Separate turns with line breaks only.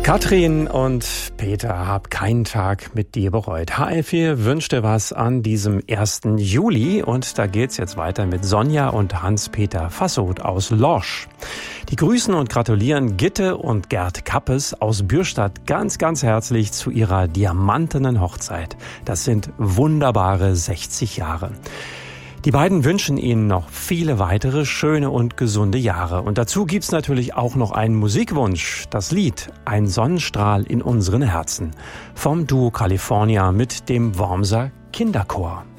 Katrin und Peter, hab keinen Tag mit dir bereut. HR4 wünschte was an diesem 1. Juli und da geht's jetzt weiter mit Sonja und Hans-Peter Fassoth aus Lorsch. Die grüßen und gratulieren Gitte und Gerd Kappes aus Bürstadt ganz, ganz herzlich zu ihrer diamantenen Hochzeit. Das sind wunderbare 60 Jahre. Die beiden wünschen Ihnen noch viele weitere schöne und gesunde Jahre. Und dazu gibt's natürlich auch noch einen Musikwunsch. Das Lied Ein Sonnenstrahl in unseren Herzen vom Duo California mit dem Wormser Kinderchor.